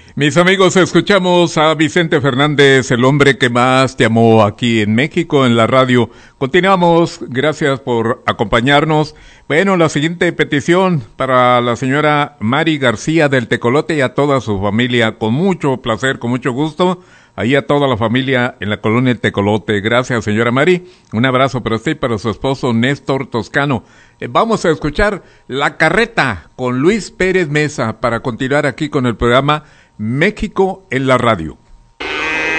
Mis amigos, escuchamos a Vicente Fernández, el hombre que más te amó aquí en México, en la radio. Continuamos, gracias por acompañarnos. Bueno, la siguiente petición para la señora Mari García del Tecolote y a toda su familia, con mucho placer, con mucho gusto. Ahí a toda la familia en la colonia El Tecolote. Gracias, señora Mari. Un abrazo para usted y para su esposo Néstor Toscano. Vamos a escuchar La Carreta con Luis Pérez Mesa para continuar aquí con el programa México en la radio.